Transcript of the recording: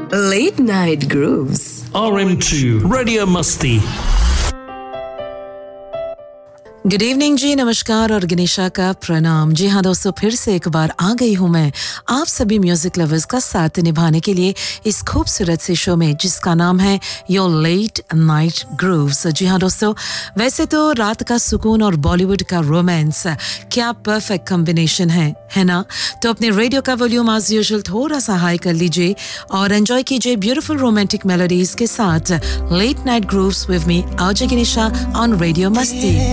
Late Night Grooves. RM2 Radio Musti. Good evening जी, नमस्कार और गणेशा का प्रणाम। जी हाँ दोस्तों, फिर से एक बार आ गई हूँ मैं आप सभी म्यूजिक लवर्स का साथ निभाने के लिए इस खूबसूरत से शो में जिसका नाम है योर लेट नाइट ग्रूव्स। जी हाँ दोस्तों, वैसे तो रात का सुकून और बॉलीवुड का रोमांस क्या परफेक्ट कॉम्बिनेशन है ना। तो अपने रेडियो का वॉल्यूम एज यूजुअल थोड़ा सा हाई कर लीजिए और एंजॉय कीजिए ब्यूटीफुल रोमांटिक मेलोडीज के साथ late night grooves with me RJ Ganesha on radio मस्ती।